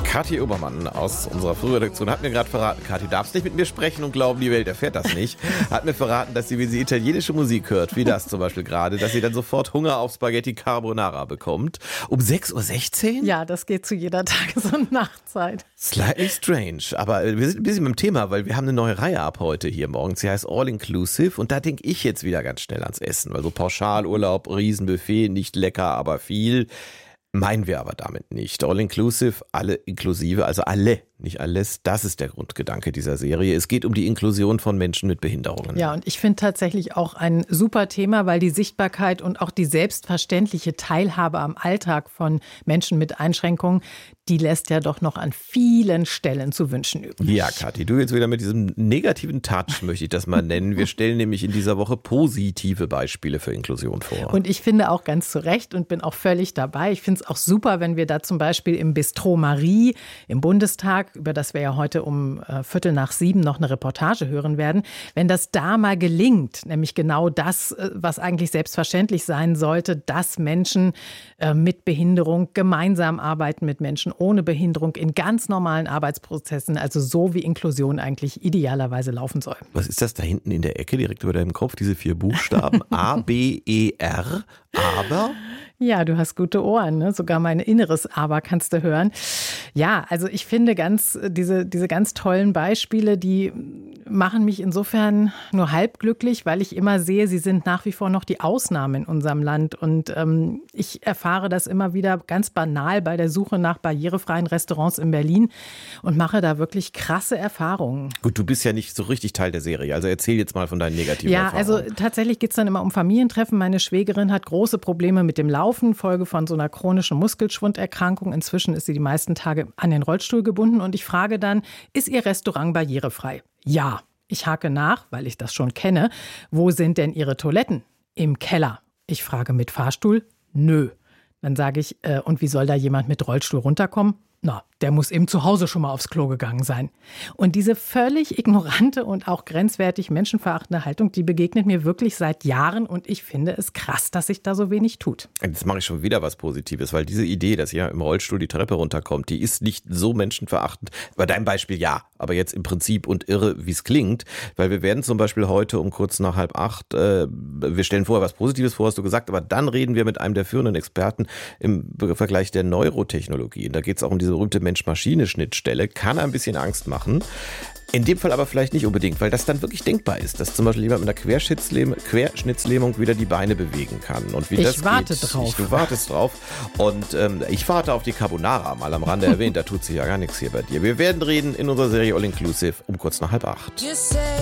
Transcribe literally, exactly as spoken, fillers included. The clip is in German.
Kathi Obermann aus unserer Frühredaktion hat mir gerade verraten, Kathi, du darfst nicht mit mir sprechen und glauben, die Welt erfährt das nicht, hat mir verraten, dass sie, wenn sie italienische Musik hört, wie das zum Beispiel gerade, dass sie dann sofort Hunger auf Spaghetti Carbonara bekommt. Um sechs Uhr sechzehn? Ja, das geht zu jeder Tages- und Nachtzeit. Slightly strange, aber wir sind ein bisschen mit dem Thema, weil wir haben eine neue Reihe ab heute hier morgens. Sie heißt All Inclusive und da denke ich jetzt wieder ganz schnell ans Essen, weil so Pauschalurlaub, Riesenbuffet, nicht lecker, aber viel. Meinen wir aber damit nicht. All inclusive, alle inklusive, also alle, nicht alles. Das ist der Grundgedanke dieser Serie. Es geht um die Inklusion von Menschen mit Behinderungen. Ja, und ich finde tatsächlich auch ein super Thema, weil die Sichtbarkeit und auch die selbstverständliche Teilhabe am Alltag von Menschen mit Einschränkungen, die lässt ja doch noch an vielen Stellen zu wünschen übrig. Ja, Kathi, du jetzt wieder mit diesem negativen Touch, möchte ich das mal nennen. Wir stellen nämlich in dieser Woche positive Beispiele für Inklusion vor. Und ich finde auch ganz zu Recht und bin auch völlig dabei. Ich finde es auch super, wenn wir da zum Beispiel im Bistro Marie im Bundestag, über das wir ja heute um äh, Viertel nach sieben noch eine Reportage hören werden, wenn das da mal gelingt, nämlich genau das, äh, was eigentlich selbstverständlich sein sollte, dass Menschen äh, mit Behinderung gemeinsam arbeiten mit Menschen ohne Behinderung in ganz normalen Arbeitsprozessen, also so wie Inklusion eigentlich idealerweise laufen soll. Was ist das da hinten in der Ecke, direkt über deinem Kopf, diese vier Buchstaben? A, B, E, R, aber... Ja, du hast gute Ohren, ne? Sogar mein inneres Aber kannst du hören. Ja, also ich finde ganz diese, diese ganz tollen Beispiele, die machen mich insofern nur halb glücklich, weil ich immer sehe, sie sind nach wie vor noch die Ausnahme in unserem Land. Und ähm, ich erfahre das immer wieder ganz banal bei der Suche nach barrierefreien Restaurants in Berlin und mache da wirklich krasse Erfahrungen. Gut, du bist ja nicht so richtig Teil der Serie, also erzähl jetzt mal von deinen negativen ja, Erfahrungen. Ja, also tatsächlich geht es dann immer um Familientreffen. Meine Schwägerin hat große Probleme mit dem Laufen. Folge von so einer chronischen Muskelschwunderkrankung. Inzwischen ist sie die meisten Tage an den Rollstuhl gebunden und ich frage dann, ist Ihr Restaurant barrierefrei? Ja. Ich hake nach, weil ich das schon kenne. Wo sind denn Ihre Toiletten? Im Keller. Ich frage mit Fahrstuhl? Nö. Dann sage ich, äh, und wie soll da jemand mit Rollstuhl runterkommen? Na, der muss eben zu Hause schon mal aufs Klo gegangen sein. Und diese völlig ignorante und auch grenzwertig menschenverachtende Haltung, die begegnet mir wirklich seit Jahren und ich finde es krass, dass sich da so wenig tut. Jetzt mache ich schon wieder was Positives, weil diese Idee, dass ihr im Rollstuhl die Treppe runterkommt, die ist nicht so menschenverachtend. Bei deinem Beispiel ja, aber jetzt im Prinzip und irre, wie es klingt, weil wir werden zum Beispiel heute um kurz nach halb acht, äh, wir stellen vorher was Positives vor, hast du gesagt, aber dann reden wir mit einem der führenden Experten im Vergleich der Neurotechnologie. Und da geht es auch um diese berühmte Mensch-Maschine-Schnittstelle, kann ein bisschen Angst machen. In dem Fall aber vielleicht nicht unbedingt, weil das dann wirklich denkbar ist, dass zum Beispiel jemand mit einer Querschnittslähmung, Querschnittslähmung wieder die Beine bewegen kann. Und wie ich das warte geht, drauf. Ich, du wartest drauf. Und ähm, ich warte auf die Carbonara, mal am Rande erwähnt, da tut sich ja gar nichts hier bei dir. Wir werden reden in unserer Serie All Inclusive um kurz nach halb acht.